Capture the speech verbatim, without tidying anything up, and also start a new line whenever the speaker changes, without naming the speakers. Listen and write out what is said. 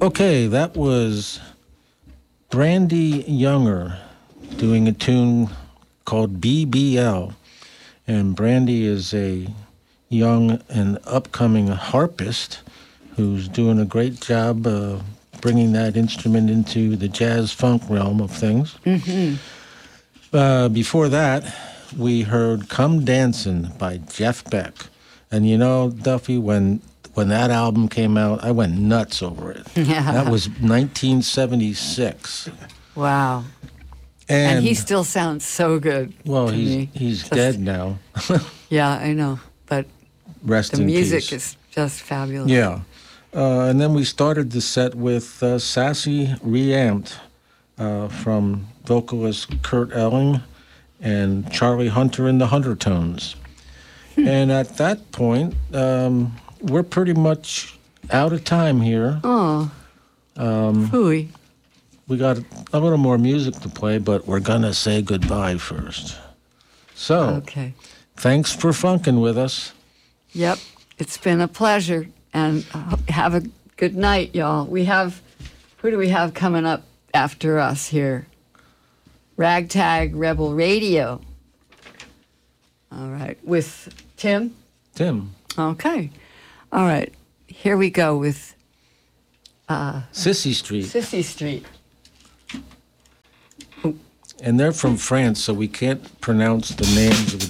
Okay, that was Brandy Younger doing a tune called B B L. And Brandy is a young and upcoming harpist who's doing a great job uh, bringing that instrument into the jazz funk realm of things.
Mm-hmm.
Uh, before that, we heard Come Dancin' by Jeff Beck. And you know, Duffy, when when that album came out, I went nuts over it.
Yeah.
That was nineteen seventy-six.
Wow.
And,
and he still sounds so good.
Well,
to
he's
me.
he's
Just,
dead now.
Yeah, I know. But
Rest
the
in
music
peace.
is just fabulous.
Yeah. Uh, and then we started the set with uh, Sassy Reamped uh, from vocalist Kurt Elling and Charlie Hunter in the Huntertones. And at that point, um, we're pretty much out of time here.
Oh.
Um,
Phooey.
we got a little more music to play, but we're going to say goodbye first. So,
Okay.
thanks for funking with us.
Yep. It's been a pleasure. And uh, have a good night, y'all. We have, who do we have coming up after us here? Ragtag Rebel Radio. All right. With Tim?
Tim.
Okay. All right. Here we go with uh,
Sissy Street.
Sissy Street.
And they're from France, so we can't pronounce the names of the